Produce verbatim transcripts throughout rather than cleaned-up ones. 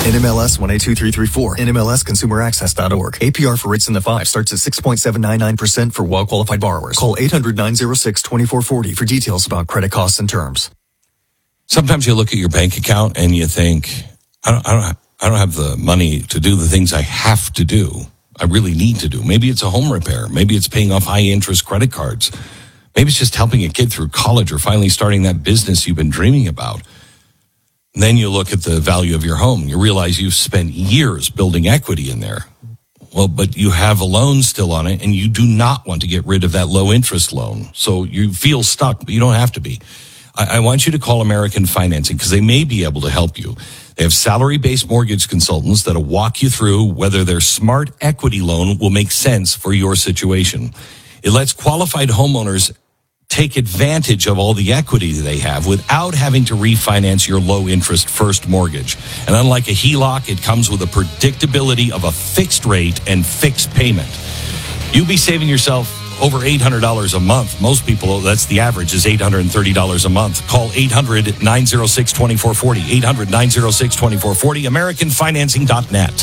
N M L S one eight two three three four. N M L S consumer access dot org. A P R for rates in the five starts at six point seven nine nine percent for well-qualified borrowers. Call eight hundred nine oh six two four four oh for details about credit costs and terms. Sometimes you look at your bank account and you think, I don't, I don't, I don't have the money to do the things I have to do. I really need to do. Maybe it's a home repair. Maybe it's paying off high interest credit cards. Maybe it's just helping a kid through college or finally starting that business you've been dreaming about. And then you look at the value of your home. You realize you've spent years building equity in there. Well, but you have a loan still on it, and you do not want to get rid of that low interest loan. So you feel stuck, but you don't have to be. I, I want you to call American Financing because they may be able to help you. They have salary-based mortgage consultants that'll walk you through whether their smart equity loan will make sense for your situation. It lets qualified homeowners take advantage of all the equity they have without having to refinance your low-interest first mortgage. And unlike a H E L O C, it comes with a predictability of a fixed rate and fixed payment. You'll be saving yourself over eight hundred dollars a month. Most people, that's the average, is eight hundred thirty dollars a month. Call eight hundred nine oh six two four four oh, eight hundred nine oh six two four four oh, american financing dot net.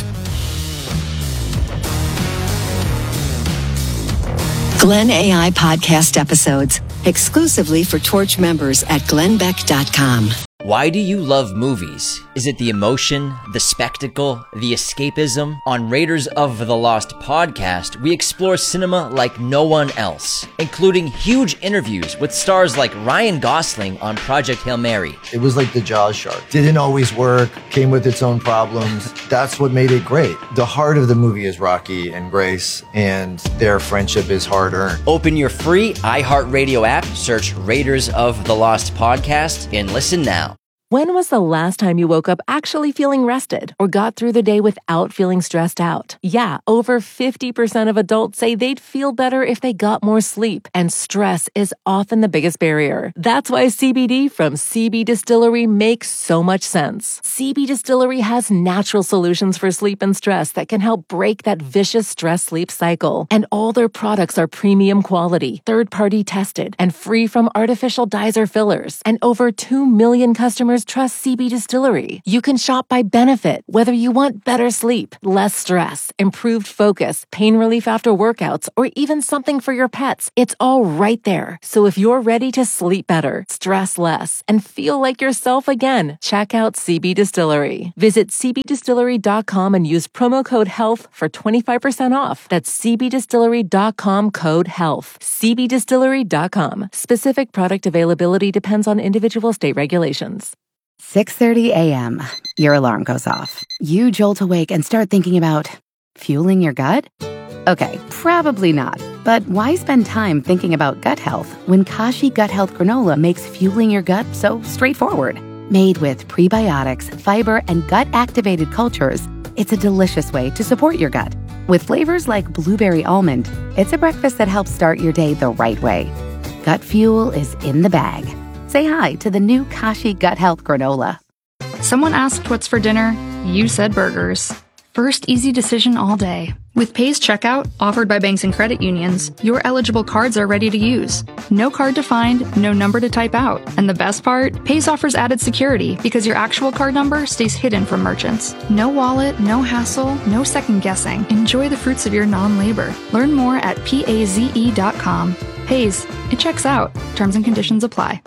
Glenn A I podcast episodes, exclusively for Torch members at glenn beck dot com. Why do you love movies? Is it the emotion, the spectacle, the escapism? On Raiders of the Lost podcast, we explore cinema like no one else, including huge interviews with stars like Ryan Gosling on Project Hail Mary. It was like the Jaws shark. Didn't always work, came with its own problems. That's what made it great. The heart of the movie is Rocky and Grace, and their friendship is hard-earned. Open your free iHeartRadio app, search Raiders of the Lost podcast, and listen now. When was the last time you woke up actually feeling rested or got through the day without feeling stressed out? Yeah, over fifty percent of adults say they'd feel better if they got more sleep, and stress is often the biggest barrier. That's why C B D from C B Distillery makes so much sense. C B Distillery has natural solutions for sleep and stress that can help break that vicious stress-sleep cycle. And all their products are premium quality, third-party tested, and free from artificial dyes or fillers. And over two million customers trust C B Distillery. You can shop by benefit, whether you want better sleep, less stress, improved focus, pain relief after workouts, or even something for your pets. It's all right there. So if you're ready to sleep better, stress less, and feel like yourself again, check out C B Distillery. Visit c b distillery dot com and use promo code HEALTH for twenty-five percent off. That's c b distillery dot com code HEALTH. c b distillery dot com. Specific product availability depends on individual state regulations. six thirty a.m. Your alarm goes off. You jolt awake and start thinking about fueling your gut? Okay, probably not. But why spend time thinking about gut health when Kashi Gut Health Granola makes fueling your gut so straightforward? Made with prebiotics, fiber, and gut-activated cultures, it's a delicious way to support your gut. With flavors like blueberry almond, it's a breakfast that helps start your day the right way. Gut fuel is in the bag. Say hi to the new Kashi Gut Health Granola. Someone asked what's for dinner. You said burgers. First easy decision all day. With Pay's checkout, offered by banks and credit unions, your eligible cards are ready to use. No card to find, no number to type out. And the best part? Pay's offers added security because your actual card number stays hidden from merchants. No wallet, no hassle, no second guessing. Enjoy the fruits of your non-labor. Learn more at paze dot com. Pay's, it checks out. Terms and conditions apply.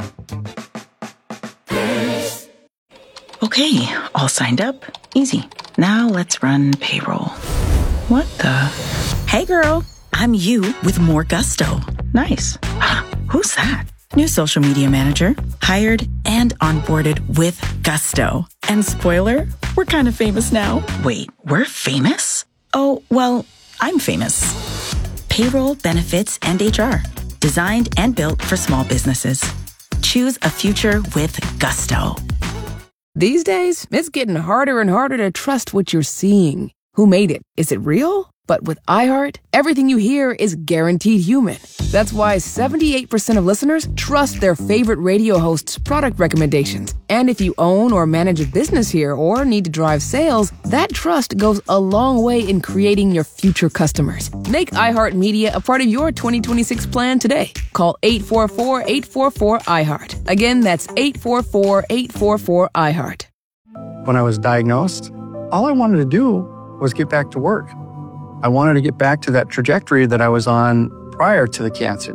Okay, all signed up. Easy. Now let's run payroll. What the? Hey girl, I'm you with more gusto. Nice. Who's that? New social media manager, hired and onboarded with gusto. And spoiler, we're kind of famous now. Wait, we're famous? Oh, well, I'm famous. Payroll, benefits, and H R. Designed and built for small businesses. Choose a future with gusto. These days, it's getting harder and harder to trust what you're seeing. Who made it? Is it real? But with iHeart, everything you hear is guaranteed human. That's why seventy-eight percent of listeners trust their favorite radio hosts' product recommendations. And if you own or manage a business here or need to drive sales, that trust goes a long way in creating your future customers. Make iHeartMedia a part of your twenty twenty-six plan today. Call eight four four, eight four four, iHeart. Again, that's eight four four, eight four four, iHeart. when I was diagnosed, all I wanted to do was get back to work. I wanted to get back to that trajectory that I was on prior to the cancer.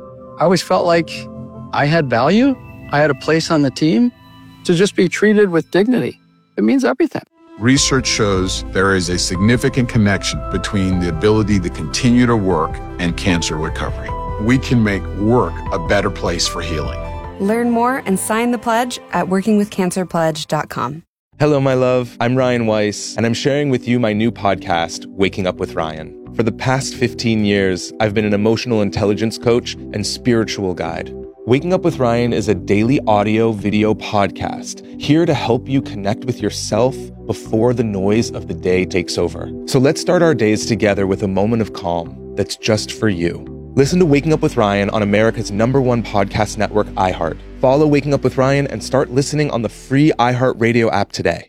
I always felt like I had value. I had a place on the team to just be treated with dignity. It means everything. Research shows there is a significant connection between the ability to continue to work and cancer recovery. We can make work a better place for healing. Learn more and sign the pledge at working with cancer pledge dot com. Hello, my love. I'm Ryan Weiss, and I'm sharing with you my new podcast, Waking Up with Ryan. For the past fifteen years, I've been an emotional intelligence coach and spiritual guide. Waking Up with Ryan is a daily audio video podcast here to help you connect with yourself before the noise of the day takes over. So let's start our days together with a moment of calm that's just for you. Listen to Waking Up with Ryan on America's number one podcast network, iHeart. Follow Waking Up with Ryan and start listening on the free iHeartRadio app today.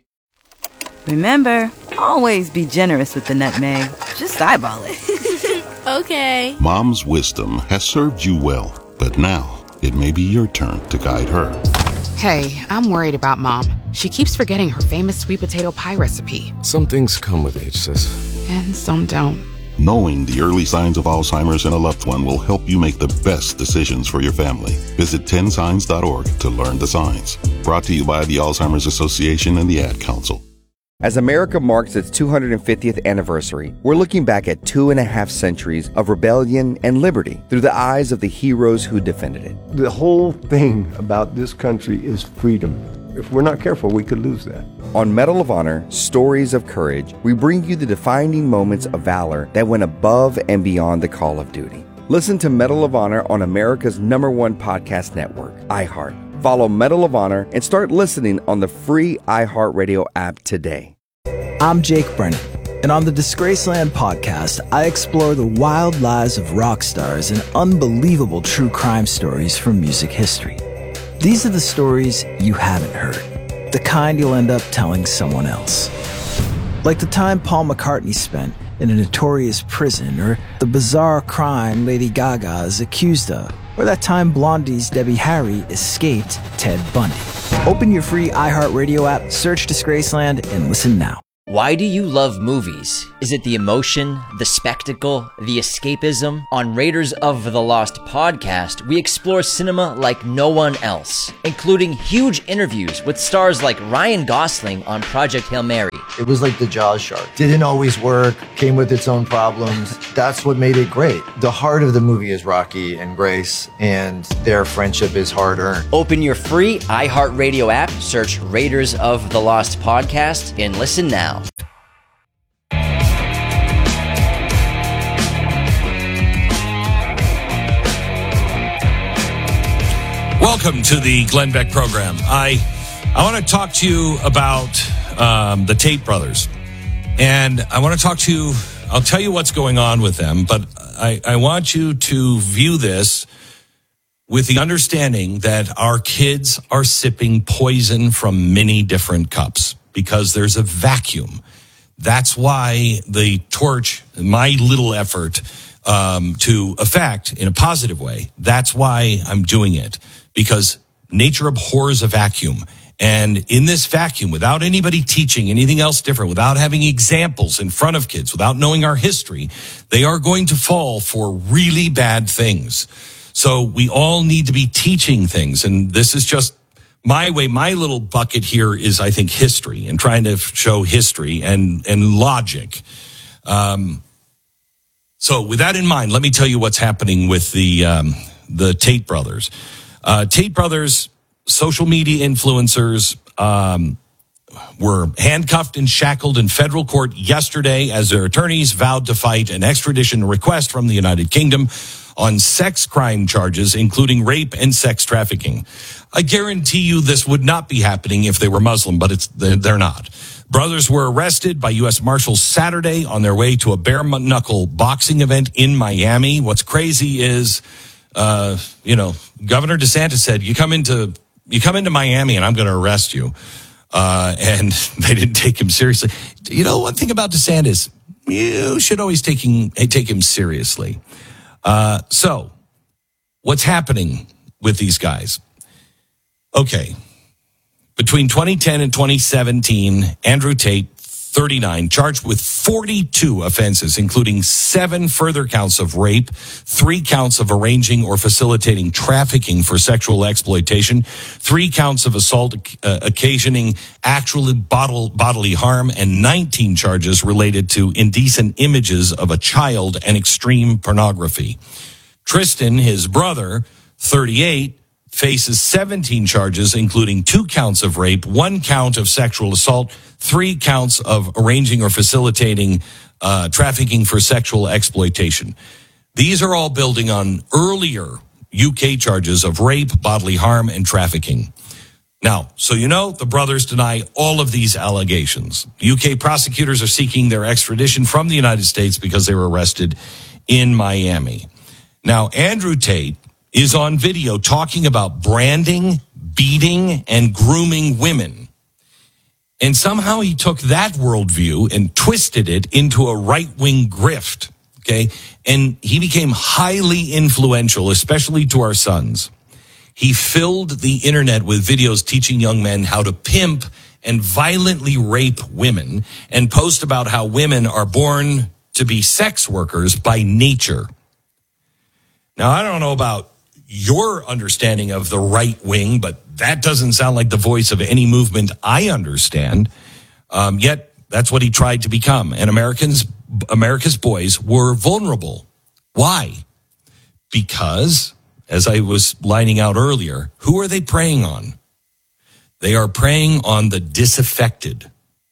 Remember, always be generous with the nutmeg. Just eyeball it. Okay. Mom's wisdom has served you well, but now it may be your turn to guide her. Hey, I'm worried about Mom. She keeps forgetting her famous sweet potato pie recipe. Some things come with age, sis. And some don't. Knowing the early signs of Alzheimer's in a loved one will help you make the best decisions for your family. Visit ten signs dot org to learn the signs. Brought to you by the Alzheimer's Association and the Ad Council. As America marks its two hundred fiftieth anniversary, we're looking back at two and a half centuries of rebellion and liberty through the eyes of the heroes who defended it. The whole thing about this country is freedom. If we're not careful, we could lose that. On Medal of Honor, Stories of Courage, we bring you the defining moments of valor that went above and beyond the call of duty. Listen to Medal of Honor on America's number one podcast network, iHeart. Follow Medal of Honor and start listening on the free iHeartRadio app today. I'm Jake Brennan, and on the Disgraceland podcast, I explore the wild lives of rock stars and unbelievable true crime stories from music history. These are the stories you haven't heard, the kind you'll end up telling someone else. Like the time Paul McCartney spent in a notorious prison, or the bizarre crime Lady Gaga is accused of, or that time Blondie's Debbie Harry escaped Ted Bundy. Open your free iHeartRadio app, search Disgraceland, and listen now. Why do you love movies? Is it the emotion, the spectacle, the escapism? On Raiders of the Lost podcast, we explore cinema like no one else, including huge interviews with stars like Ryan Gosling on Project Hail Mary. It was like the Jaws shark. Didn't always work, came with its own problems. That's what made it great. The heart of the movie is Rocky and Grace, and their friendship is hard-earned. Open your free iHeartRadio app, search Raiders of the Lost podcast, and listen now. Welcome to the Glenn Beck program. I I want to talk to you about um, the Tate brothers. And I want to talk to you, I'll tell you what's going on with them, but I, I want you to view this with the understanding that our kids are sipping poison from many different cups because there's a vacuum. That's why the torch, my little effort um, to affect in a positive way, that's why I'm doing it. Because nature abhors a vacuum. And in this vacuum, without anybody teaching anything else different, without having examples in front of kids, without knowing our history, they are going to fall for really bad things. So we all need to be teaching things. And this is just my way. My little bucket here is, I think, history and trying to show history and, and logic. Um, so with that in mind, let me tell you what's happening with the, um, the Tate brothers. Uh, Tate brothers, social media influencers, um, were handcuffed and shackled in federal court yesterday as their attorneys vowed to fight an extradition request from the United Kingdom on sex crime charges, including rape and sex trafficking. I guarantee you this would not be happening if they were Muslim, but it's they're not. Brothers were arrested by U S Marshals Saturday on their way to a bare-knuckle boxing event in Miami. What's crazy is, uh, you know, Governor DeSantis said, you come into, you come into Miami and I'm going to arrest you. Uh, and they didn't take him seriously. You know, one thing about DeSantis, you should always take him, take him seriously. Uh, so what's happening with these guys? Okay. Between twenty ten and twenty seventeen, Andrew Tate, thirty-nine, charged with forty-two offenses, including seven further counts of rape, three counts of arranging or facilitating trafficking for sexual exploitation, three counts of assault uh, occasioning actual bodil- bodily harm, and nineteen charges related to indecent images of a child and extreme pornography. Tristan, his brother, thirty-eight, faces seventeen charges, including two counts of rape, one count of sexual assault, three counts of arranging or facilitating uh, trafficking for sexual exploitation. These are all building on earlier U K charges of rape, bodily harm, and trafficking. Now, so you know, the brothers deny all of these allegations. U K prosecutors are seeking their extradition from the United States because they were arrested in Miami. Now, Andrew Tate is on video talking about branding, beating, and grooming women. And somehow he took that worldview and twisted it into a right-wing grift, okay? And he became highly influential, especially to our sons. He filled the internet with videos teaching young men how to pimp and violently rape women and post about how women are born to be sex workers by nature. Now, I don't know about your understanding of the right wing, but that doesn't sound like the voice of any movement I understand. Um, yet that's what he tried to become. And Americans, America's boys were vulnerable. Why? Because, as I was lining out earlier, who are they preying on? They are preying on the disaffected.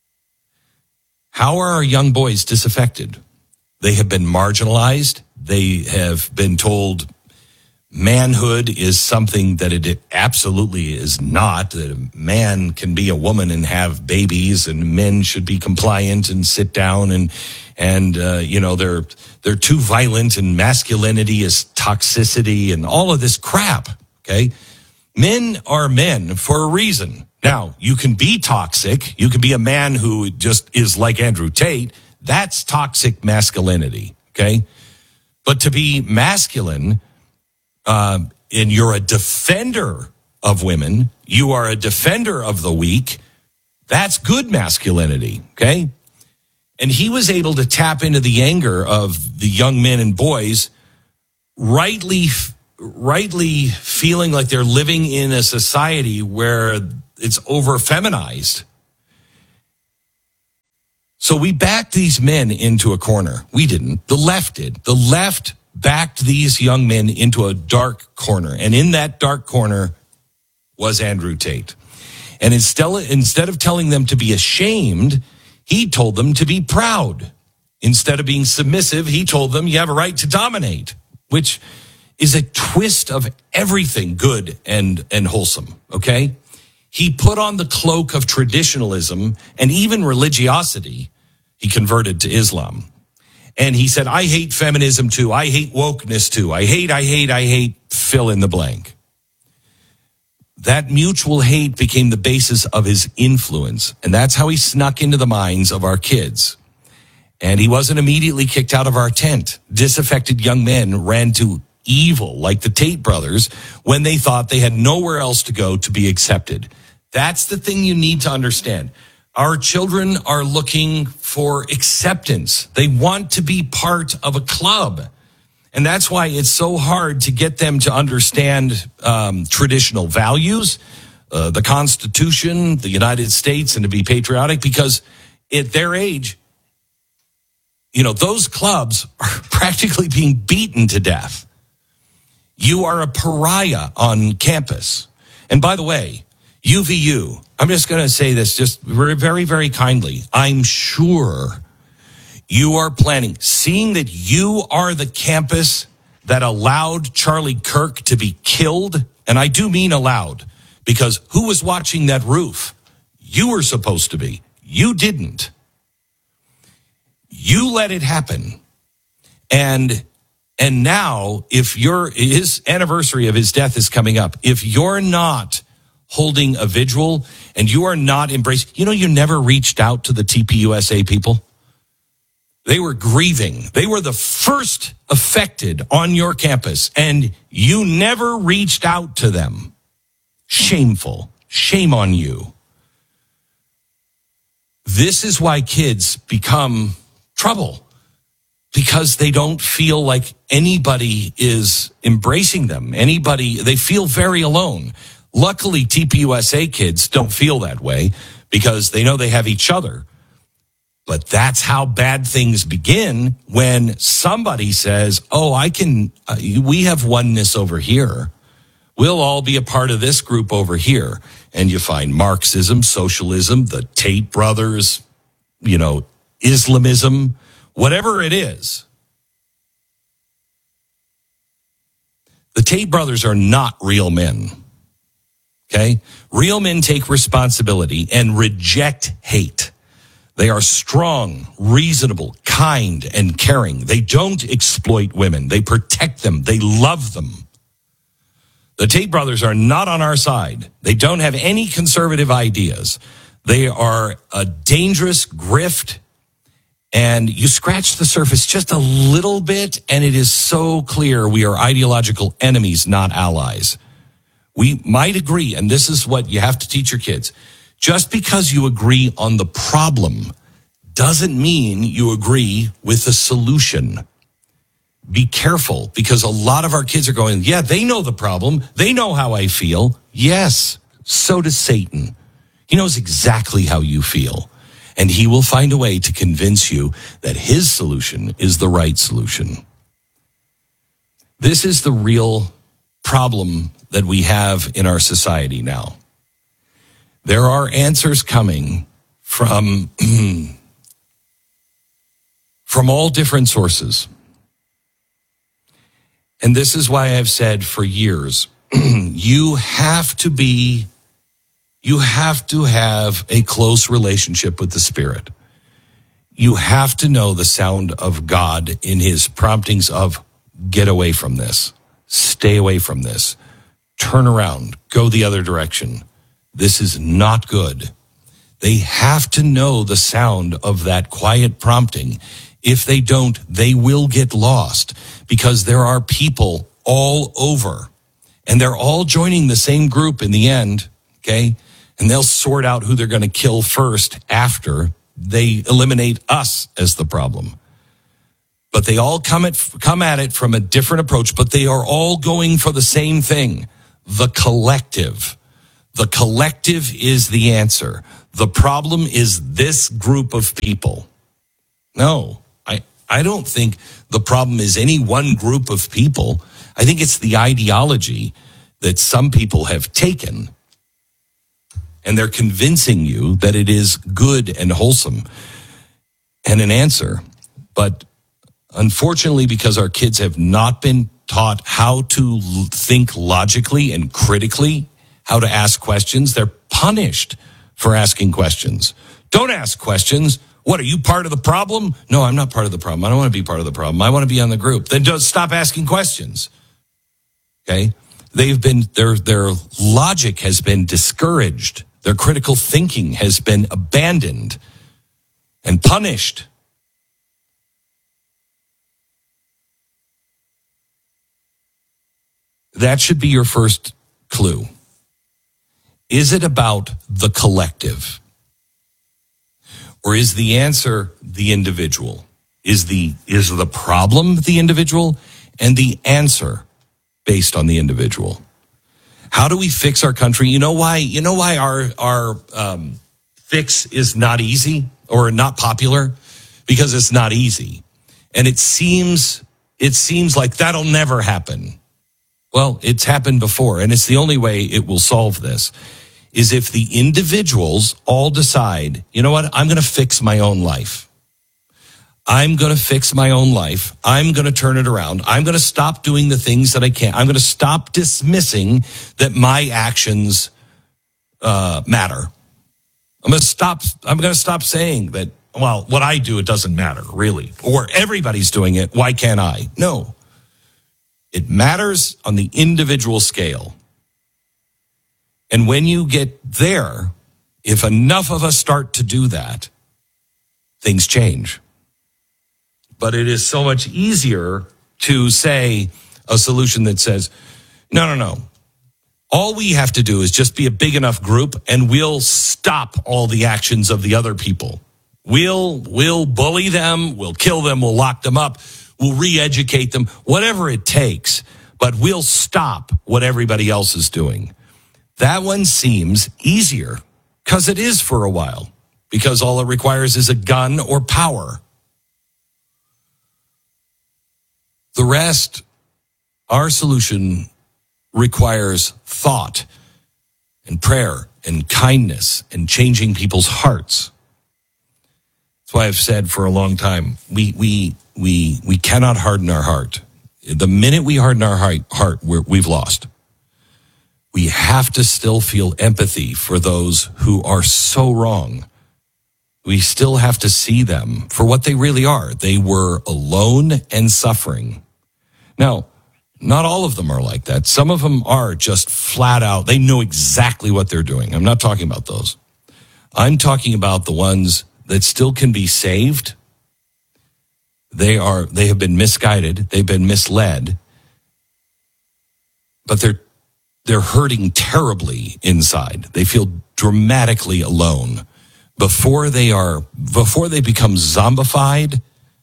How are our young boys disaffected? They have been marginalized. They have been told manhood is something that it absolutely is not, that a man can be a woman and have babies, and men should be compliant and sit down, and, and, uh, you know, they're, they're too violent, and masculinity is toxicity and all of this crap. Okay. Men are men for a reason. Now, you can be toxic. You can be a man who just is like Andrew Tate. That's toxic masculinity. Okay. But to be masculine, Uh, and you're a defender of women, you are a defender of the weak, that's good masculinity, okay? And he was able to tap into the anger of the young men and boys, rightly, rightly feeling like they're living in a society where it's over-feminized. So we backed these men into a corner. We didn't. The left did. The left backed these young men into a dark corner. And in that dark corner was Andrew Tate. And instead, instead of telling them to be ashamed, he told them to be proud. Instead of being submissive, he told them you have a right to dominate, which is a twist of everything good and, and wholesome, okay? He put on the cloak of traditionalism and even religiosity. He converted to Islam. And he said, I hate feminism too. I hate wokeness too. I hate, I hate, I hate, fill in the blank. That mutual hate became the basis of his influence. And that's how he snuck into the minds of our kids. And he wasn't immediately kicked out of our tent. Disaffected young men ran to evil like the Tate brothers when they thought they had nowhere else to go to be accepted. That's the thing you need to understand. Our children are looking for acceptance. They want to be part of a club. And that's why it's so hard to get them to understand um, traditional values, uh, the Constitution, the United States, and to be patriotic, because at their age, you know, those clubs are practically being beaten to death. You are a pariah on campus. And by the way, U V U, I'm just going to say this just very, very, very kindly. I'm sure you are planning, seeing that you are the campus that allowed Charlie Kirk to be killed, and I do mean allowed, because who was watching that roof? You were supposed to be. You didn't. You let it happen. And and now, if your his anniversary of his death is coming up, if you're not holding a vigil and you are not embracing, you know, you never reached out to the T P U S A people. They were grieving. They were the first affected on your campus, and you never reached out to them. Shameful. Shame on you. This is why kids become trouble, because they don't feel like anybody is embracing them. Anybody, they feel very alone. Luckily, T P U S A kids don't feel that way because they know they have each other. But that's how bad things begin when somebody says, oh, I can, uh, we have oneness over here. We'll all be a part of this group over here. And you find Marxism, socialism, the Tate brothers, you know, Islamism, whatever it is. The Tate brothers are not real men. Okay? Real men take responsibility and reject hate. They are strong, reasonable, kind, and caring. They don't exploit women. They protect them. They love them. The Tate brothers are not on our side. They don't have any conservative ideas. They are a dangerous grift, and you scratch the surface just a little bit, and it is so clear we are ideological enemies, not allies. We might agree, and this is what you have to teach your kids. Just because you agree on the problem doesn't mean you agree with the solution. Be careful, because a lot of our kids are going, yeah, they know the problem. They know how I feel. Yes, so does Satan. He knows exactly how you feel. And he will find a way to convince you that his solution is the right solution. This is the real problem that we have in our society now. There are answers coming from, from all different sources. And this is why I've said for years, you have to be, you have to have a close relationship with the Spirit. You have to know the sound of God in his promptings of get away from this, stay away from this, turn around, go the other direction. This is not good. They have to know the sound of that quiet prompting. If they don't, they will get lost, because there are people all over and they're all joining the same group in the end, okay? And they'll sort out who they're going to kill first after they eliminate us as the problem. But they all come at, come at it from a different approach, but they are all going for the same thing, the collective. The collective is the answer. The problem is this group of people. No, I, I don't think the problem is any one group of people. I think it's the ideology that some people have taken, and they're convincing you that it is good and wholesome and an answer. But unfortunately, because our kids have not been taught how to think logically and critically, how to ask questions, they're punished for asking questions. Don't ask questions. What, are you part of the problem? No, I'm not part of the problem. I don't want to be part of the problem. I want to be on the group. Then just stop asking questions. Okay? They've been, their, their logic has been discouraged. Their critical thinking has been abandoned and punished. That should be your first clue. Is it about the collective? Or is the answer the individual? Is the, is the problem the individual and the answer based on the individual? How do we fix our country? You know why, you know why our, our, um, fix is not easy or not popular? Because it's not easy. And it seems, it seems like that'll never happen. Well, it's happened before, and it's the only way it will solve this, is if the individuals all decide, you know what, I'm going to fix my own life. I'm going to fix my own life. I'm going to turn it around. I'm going to stop doing the things that I can't. I'm going to stop dismissing that my actions uh, matter. I'm going to stop. I'm going to stop saying that, well, what I do, it doesn't matter, really. Or everybody's doing it. Why can't I? No. It matters on the individual scale. And when you get there, if enough of us start to do that, things change. But it is so much easier to say a solution that says, no, no, no. All we have to do is just be a big enough group and we'll stop all the actions of the other people. We'll, we'll bully them. We'll kill them. We'll lock them up. We'll re-educate them, whatever it takes. But we'll stop what everybody else is doing. That one seems easier because it is for a while. Because all it requires is a gun or power. The rest, our solution requires thought and prayer and kindness and changing people's hearts. That's why I've said for a long time, we we we we cannot harden our heart. The minute we harden our heart, heart we're, we've lost. We have to still feel empathy for those who are so wrong. We still have to see them for what they really are. They were alone and suffering. Now, not all of them are like that. Some of them are just flat out. They know exactly what they're doing. I'm not talking about those. I'm talking about the ones that still can be saved. They are, they have been misguided. They've been misled. But they're, they're hurting terribly inside. They feel dramatically alone. Before they are, before they become zombified,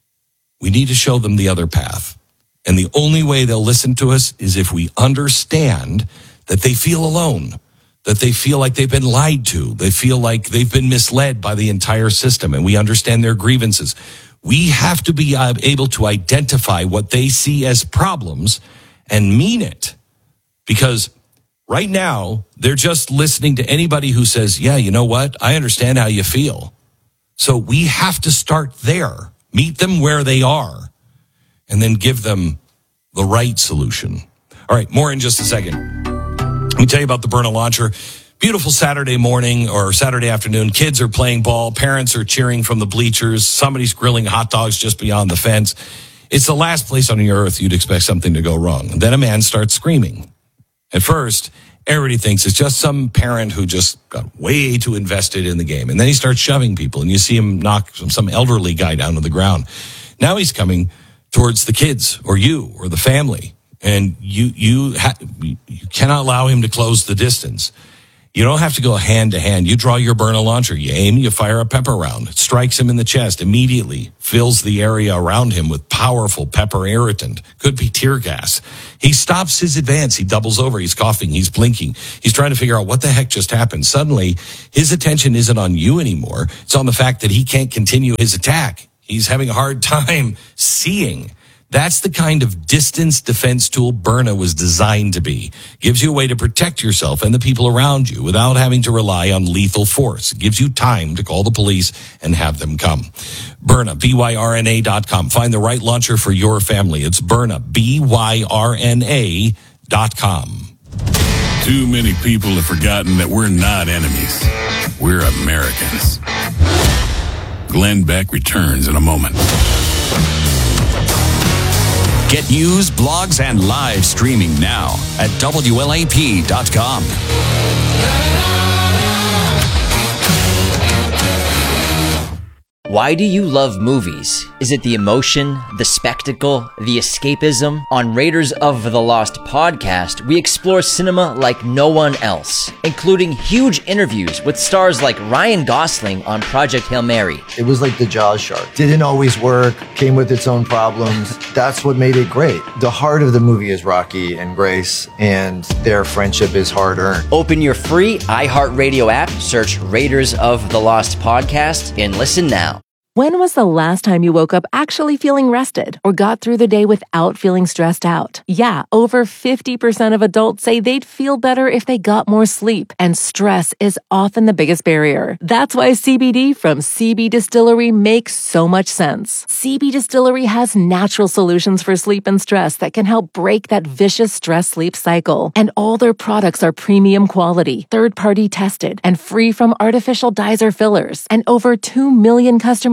we need to show them the other path. And the only way they'll listen to us is if we understand that they feel alone, that they feel like they've been lied to. They feel like they've been misled by the entire system, and we understand their grievances. We have to be able to identify what they see as problems and mean it. Because right now, they're just listening to anybody who says, yeah, you know what? I understand how you feel. So we have to start there, meet them where they are, and then give them the right solution. All right, more in just a second. Let me tell you about the Byrna launcher. Beautiful Saturday morning or Saturday afternoon. Kids are playing ball. Parents are cheering from the bleachers. Somebody's grilling hot dogs just beyond the fence. It's the last place on the earth you'd expect something to go wrong. And then a man starts screaming. At first, everybody thinks it's just some parent who just got way too invested in the game. And then he starts shoving people, and you see him knock some elderly guy down to the ground. Now he's coming towards the kids or you or the family. And you you ha- you cannot allow him to close the distance. You don't have to go hand to hand. You draw your Byrna launcher. You aim, you fire a pepper round. It strikes him in the chest, immediately fills the area around him with powerful pepper irritant. Could be tear gas. He stops his advance. He doubles over. He's coughing. He's blinking. He's trying to figure out what the heck just happened. Suddenly, his attention isn't on you anymore. It's on the fact that he can't continue his attack. He's having a hard time seeing. That's the kind of distance defense tool Byrna was designed to be. Gives you a way to protect yourself and the people around you without having to rely on lethal force. It gives you time to call the police and have them come. Byrna, B Y R N A dot com. Find the right launcher for your family. It's Byrna, B Y R N A dot com. Too many people have forgotten that we're not enemies. We're Americans. Glenn Beck returns in a moment. Get news, blogs, and live streaming now at W L A P dot com. Why do you love movies? Is it the emotion, the spectacle, the escapism? On Raiders of the Lost podcast, we explore cinema like no one else, including huge interviews with stars like Ryan Gosling on Project Hail Mary. It was like the Jaws shark. Didn't always work, came with its own problems. That's what made it great. The heart of the movie is Rocky and Grace, and their friendship is hard-earned. Open your free iHeartRadio app, search Raiders of the Lost podcast, and listen now. When was the last time you woke up actually feeling rested or got through the day without feeling stressed out? Yeah, over fifty percent of adults say they'd feel better if they got more sleep, and stress is often the biggest barrier. That's why C B D from C B Distillery makes so much sense. C B Distillery has natural solutions for sleep and stress that can help break that vicious stress-sleep cycle. And all their products are premium quality, third-party tested, and free from artificial dyes or fillers. And over two million customers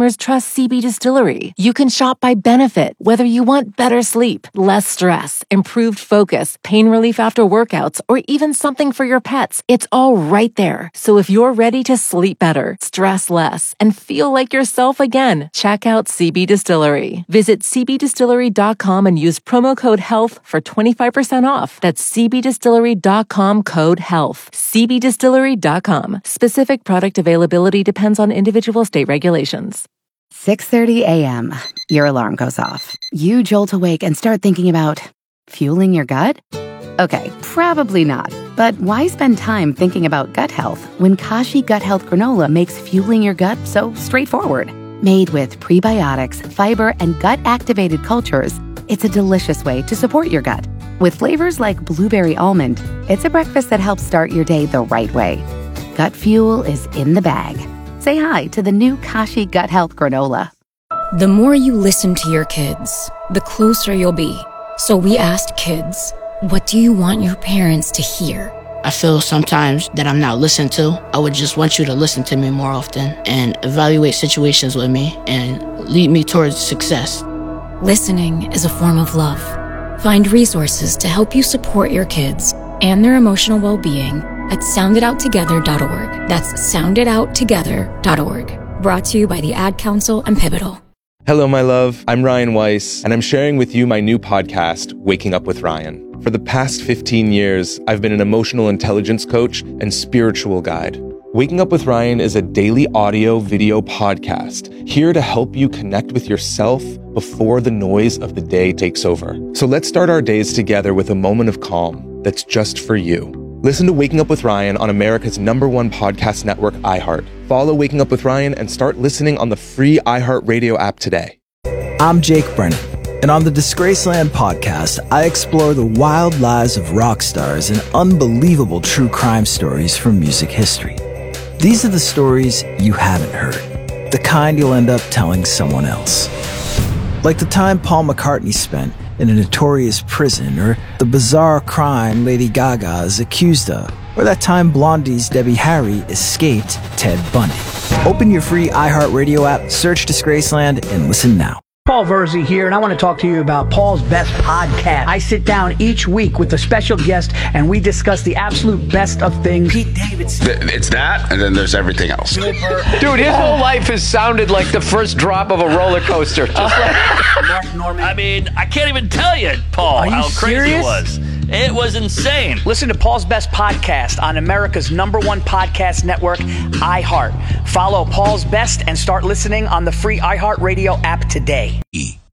customers trust C B Distillery. You can shop by benefit, whether you want better sleep, less stress, improved focus, pain relief after workouts, or even something for your pets. It's all right there. So if you're ready to sleep better, stress less, and feel like yourself again, check out C B Distillery. Visit c b distillery dot com and use promo code HEALTH for twenty-five percent off. That's c b distillery dot com code HEALTH. c b distillery dot com. Specific product availability depends on individual state regulations. six thirty a.m. Your alarm goes off. You jolt awake and start thinking about fueling your gut? Okay, probably not. But why spend time thinking about gut health when Kashi Gut Health Granola makes fueling your gut so straightforward? Made with prebiotics, fiber, and gut-activated cultures, it's a delicious way to support your gut. With flavors like blueberry almond, it's a breakfast that helps start your day the right way. Gut fuel is in the bag. Say hi to the new Kashi Gut Health Granola. The more you listen to your kids, the closer you'll be. So we asked kids, what do you want your parents to hear? I feel sometimes that I'm not listened to. I would just want you to listen to me more often and evaluate situations with me and lead me towards success. Listening is a form of love. Find resources to help you support your kids and their emotional well-being at sound it out together dot org. That's sound it out together dot org. Brought to you by the Ad Council and Pivotal. Hello, my love. I'm Ryan Weiss, and I'm sharing with you my new podcast, Waking Up with Ryan. For the past fifteen years, I've been an emotional intelligence coach and spiritual guide. Waking Up with Ryan is a daily audio video podcast here to help you connect with yourself before the noise of the day takes over. So let's start our days together with a moment of calm that's just for you. Listen to Waking Up with Ryan on America's number one podcast network, iHeart. Follow Waking Up with Ryan and start listening on the free iHeartRadio app today. I'm Jake Brennan, and on the Disgraceland podcast, I explore the wild lives of rock stars and unbelievable true crime stories from music history. These are the stories you haven't heard, the kind you'll end up telling someone else. Like the time Paul McCartney spent in a notorious prison, or the bizarre crime Lady Gaga is accused of, or that time Blondie's Debbie Harry escaped Ted Bundy. Open your free iHeartRadio app, search Disgraceland, and listen now. Paul Verzi here, and I want to talk to you about Paul's Best Podcast. I sit down each week with a special guest, and we discuss the absolute best of things. Pete Davidson. It's that, and then there's everything else. Dude, his whole life has sounded like the first drop of a roller coaster. Just like Mark Norman. I mean, I can't even tell you, Paul, Are you how crazy serious? it was. It was insane. Listen to Paul's Best Podcast on America's number one podcast network, iHeart. Follow Paul's Best and start listening on the free iHeartRadio app today. E.